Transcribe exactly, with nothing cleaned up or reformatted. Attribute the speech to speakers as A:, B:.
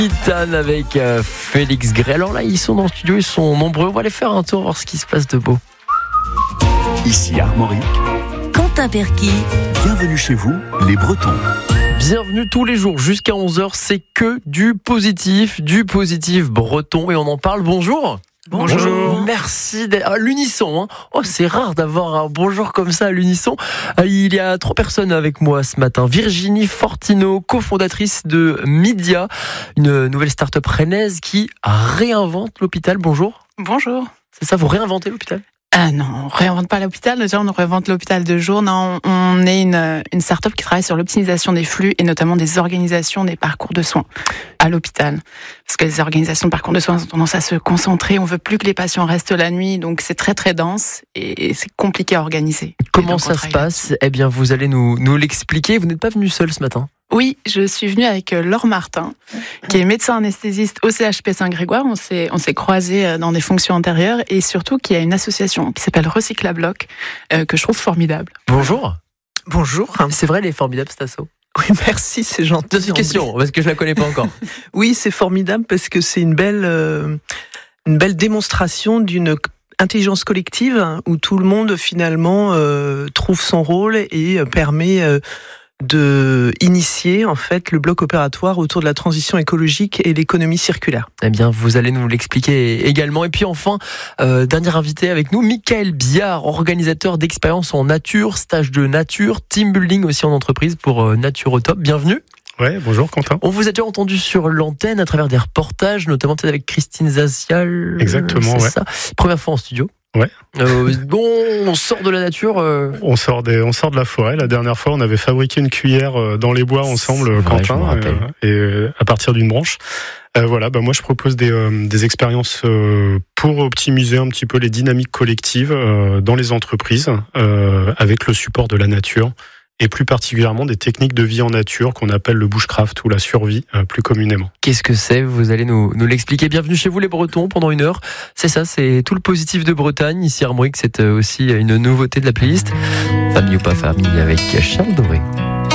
A: Titane avec euh, Félix Gray. Alors là, ils sont dans le studio, ils sont nombreux. On va aller faire un tour, voir ce qui se passe de beau.
B: Ici Armorique,
C: Quentin Perky.
B: bienvenue chez vous, les Bretons.
A: Bienvenue tous les jours jusqu'à onze heures, c'est que du positif, du positif breton et on en parle. Bonjour.
D: Bonjour.
A: Merci d'être à l'unisson. Hein. Oh, c'est rare d'avoir un bonjour comme ça à l'unisson. Il y a trois personnes avec moi ce matin. Virginie Fortino, cofondatrice de Midia, une nouvelle start-up rennaise qui réinvente l'hôpital. Bonjour.
D: Bonjour.
A: C'est ça, vous réinventez l'hôpital ?
D: Ah non, on réinvente pas l'hôpital. Déjà, on réinvente l'hôpital de jour. Non, on est une, une start-up qui travaille sur l'optimisation des flux et notamment des organisations des parcours de soins à l'hôpital. Parce que les organisations de parcours de soins ont tendance à se concentrer. On veut plus que les patients restent la nuit. Donc, c'est très, très dense et c'est compliqué à organiser.
A: Comment ça se passe ? Eh bien, vous allez nous, nous l'expliquer. Vous n'êtes pas venu seul ce matin ?
D: Oui, je suis venue avec Laure Martin, qui est médecin anesthésiste au C H P Saint-Grégoire. On s'est, on s'est croisés dans des fonctions antérieures et surtout qui a une association qui s'appelle Recyclabloc, euh, que je trouve formidable.
A: Bonjour.
E: Bonjour.
A: C'est vrai, elle est formidable cette asso.
E: Oui, merci, c'est gentil.
A: Deuxième question, parce que je la connais pas encore.
E: Oui, c'est formidable parce que c'est une belle, euh, une belle démonstration d'une intelligence collective où tout le monde finalement euh, trouve son rôle et euh, permet euh, de initier en fait le bloc opératoire autour de la transition écologique et l'économie circulaire.
A: Eh bien, vous allez nous l'expliquer également. Et puis enfin, euh, dernier invité avec nous, Michael Biard, organisateur d'expériences en nature, stage de nature, team building aussi en entreprise pour euh, Nature au Top. Bienvenue.
F: Ouais, bonjour Quentin.
A: On vous a déjà entendu sur l'antenne à travers des reportages, notamment peut-être avec Christine Zazial.
F: Exactement,
A: c'est
F: ouais.
A: ça. Première fois en studio.
F: Ouais.
A: Euh, bon, on sort de la nature. Euh...
F: On sort des, on sort de la forêt. La dernière fois, on avait fabriqué une cuillère dans les bois ensemble,
A: vrai,
F: Quentin, euh, et euh, à partir d'une branche. Euh, voilà, bah moi je propose des, euh, des expériences euh, pour optimiser un petit peu les dynamiques collectives euh, dans les entreprises, euh, avec le support de la nature. Et plus particulièrement des techniques de vie en nature qu'on appelle le bushcraft ou la survie euh, plus communément.
A: Qu'est-ce que c'est ? Vous allez nous, nous l'expliquer. Bienvenue chez vous les Bretons pendant une heure. C'est ça, c'est tout le positif de Bretagne. Ici Armorique, c'est aussi une nouveauté de la playlist. Famille ou pas famille avec Charles Doré.